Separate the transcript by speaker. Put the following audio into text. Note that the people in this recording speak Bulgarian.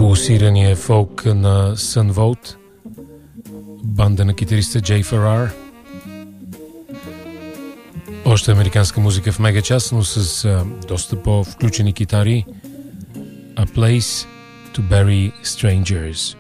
Speaker 1: пулсирания фолк на Sun Volt, банда на китариста Джей Феррар. Още американска музика в мегачас, но с доста по-включени китари. A Place to Bury Strangers.